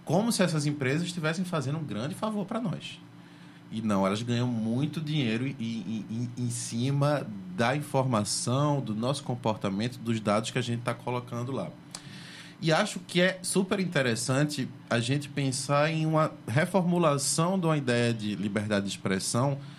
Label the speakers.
Speaker 1: como se essas empresas estivessem fazendo um grande favor para nós. E não, elas ganham muito dinheiro em cima da informação, do nosso comportamento, dos dados que a gente está colocando lá. E acho que é super interessante a gente pensar em uma reformulação de uma ideia de liberdade de expressão